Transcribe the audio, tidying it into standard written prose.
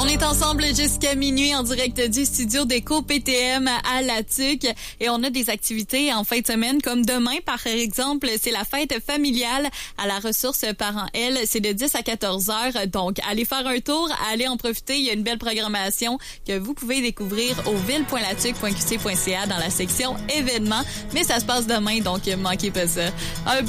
On est ensemble jusqu'à minuit en direct du studio d'Éco PTM à La Tuque et on a des activités en fin de semaine comme demain par exemple, c'est la fête familiale à la ressource parents L, c'est de 10 à 14 heures. Donc allez faire un tour, allez en profiter, il y a une belle programmation que vous pouvez découvrir au ville.latuque.qc.ca dans la section événements, mais ça se passe demain donc manquez pas ça.